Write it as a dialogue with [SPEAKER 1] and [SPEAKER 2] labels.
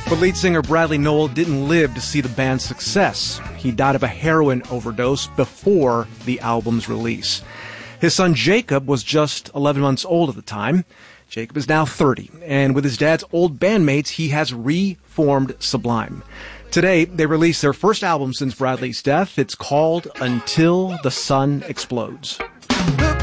[SPEAKER 1] But lead singer Bradley Nowell didn't live to see the band's success. He died of a heroin overdose before the album's release. His son Jacob was just 11 months old at the time. Jacob is now 30, and with his dad's old bandmates, he has reformed Sublime. Today, they released their first album since Bradley's death. It's called Until the Sun Explodes.
[SPEAKER 2] Look